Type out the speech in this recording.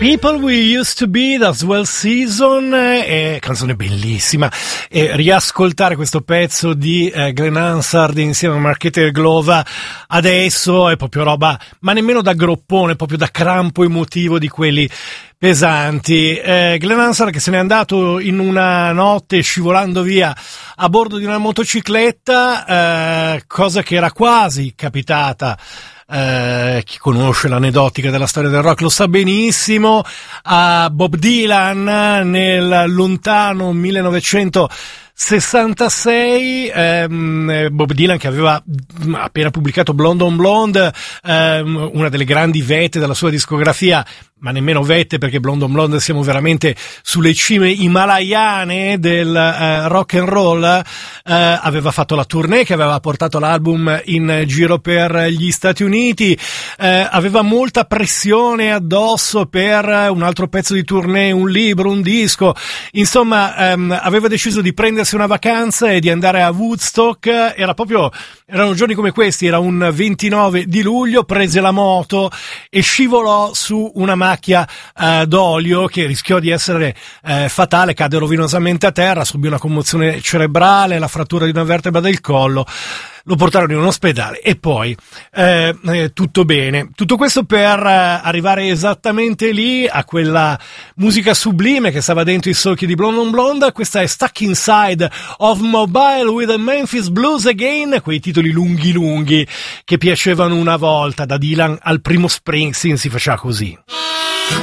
People We Used to Be da Swell Season, canzone bellissima, e riascoltare questo pezzo di Glenn Hansard insieme a Marketa Irglova adesso è proprio roba, ma nemmeno da groppone, proprio da crampo emotivo di quelli pesanti. Glenn Hansard che se n'è andato in una notte scivolando via a bordo di una motocicletta, cosa che era quasi capitata. Chi conosce l'aneddotica della storia del rock lo sa benissimo, a Bob Dylan nel lontano 1966, Bob Dylan che aveva appena pubblicato Blonde on Blonde, una delle grandi vette della sua discografia, ma nemmeno vette perché Blonde on Blonde siamo veramente sulle cime himalayane del rock and roll. Aveva fatto la tournée che aveva portato l'album in giro per gli Stati Uniti, aveva molta pressione addosso per un altro pezzo di tournée, un libro, un disco, insomma aveva deciso di prendersi una vacanza e di andare a Woodstock. Erano giorni come questi, era un 29 di luglio, prese la moto e scivolò su una macchia d'olio che rischiò di essere fatale, cadde rovinosamente a terra, subì una commozione cerebrale, la frattura di una vertebra del collo, lo portarono in un ospedale e poi tutto bene. Tutto questo per arrivare esattamente lì a quella musica sublime che stava dentro i solchi di Blonde on Blonde. Questa è Stuck Inside of Mobile with the Memphis Blues Again, quei titoli lunghi lunghi che piacevano una volta. Da Dylan al primo Springsteen si faceva così.